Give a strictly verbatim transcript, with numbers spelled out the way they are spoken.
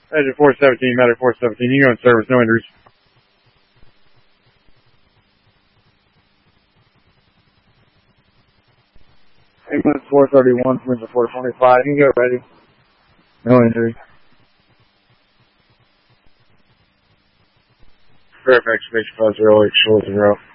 Engine four seventeen, Medic four seventeen, you go in service, no injuries. Ambulance four thirty-one, Engine four twenty-five, you can go ready. No injury. Fairfax Station five zero eight, Shores and Row.